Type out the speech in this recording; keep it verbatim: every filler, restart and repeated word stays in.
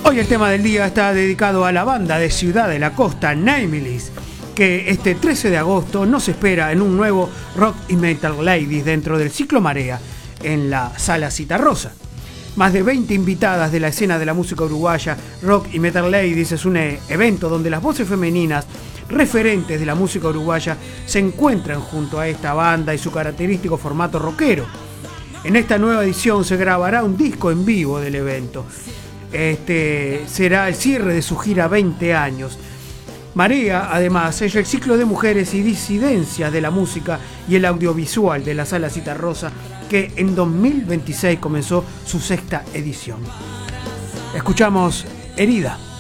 Hoy el tema del día está dedicado a la banda de Ciudad de la Costa, Nameless, que este trece de agosto nos espera en un nuevo Rock y Metal Ladies dentro del ciclo Marea en la Sala Citarrosa. Más de veinte invitadas de la escena de la música uruguaya. Rock y Metal Ladies es un evento donde las voces femeninas referentes de la música uruguaya se encuentran junto a esta banda y su característico formato rockero. En esta nueva edición se grabará un disco en vivo del evento. Este será el cierre de su gira veinte años. Marea, además, es el ciclo de mujeres y disidencias de la música y el audiovisual de la Sala Citarrosa, que en dos mil veintiséis comenzó su sexta edición. Escuchamos Herida.